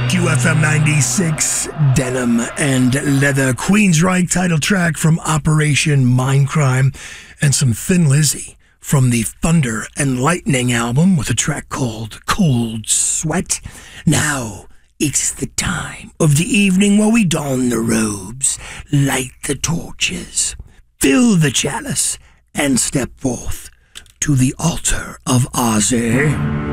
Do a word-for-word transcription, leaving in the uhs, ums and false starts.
Q F M ninety-six, Denim and Leather, Queensryche title track from Operation Mindcrime, and some Thin Lizzy from the Thunder and Lightning album with a track called Cold Sweat. Now, it's the time of the evening where we don the robes, light the torches, fill the chalice, and step forth to the altar of Ozzy.